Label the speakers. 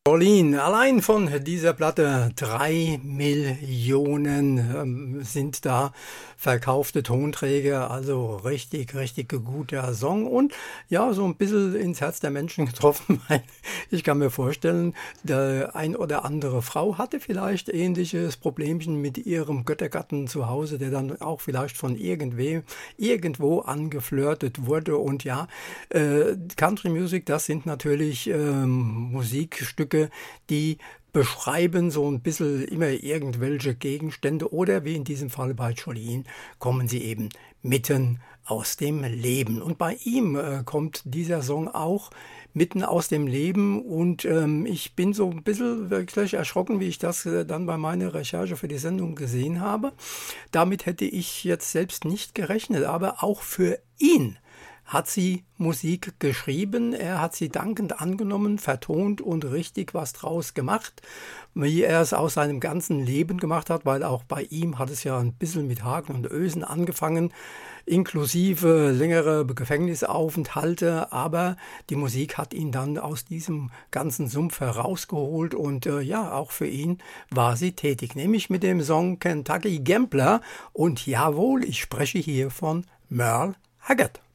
Speaker 1: Jolene, allein von dieser Platte 3 Millionen sind da verkaufte Tonträger, also richtig, richtig guter Song und ja, so ein bisschen ins Herz der Menschen getroffen, weil ich kann mir vorstellen, der ein oder andere Frau hatte vielleicht ähnliches Problemchen mit ihrem Göttergatten zu Hause, der dann auch vielleicht von irgendwem irgendwo angeflirtet wurde und ja, Country Music, das sind natürlich Musikstücke, die beschreiben so ein bisschen immer irgendwelche Gegenstände oder wie in diesem Fall bei Jolene kommen sie eben mitten aus dem Leben. Und bei ihm kommt dieser Song auch mitten aus dem Leben und ich bin so ein bisschen wirklich erschrocken, wie ich das dann bei meiner Recherche für die Sendung gesehen habe. Damit hätte ich jetzt selbst nicht gerechnet, aber auch für ihn hat sie Musik geschrieben, er hat sie dankend angenommen, vertont und richtig was draus gemacht, wie er es aus seinem ganzen Leben gemacht hat, weil auch bei ihm hat es ja ein bisschen mit Haken und Ösen angefangen, inklusive längere Gefängnisaufenthalte, aber die Musik hat ihn dann aus diesem ganzen Sumpf herausgeholt und ja, auch für ihn war sie tätig, nämlich mit dem Song Kentucky Gambler und jawohl, ich spreche hier von Merle Haggard.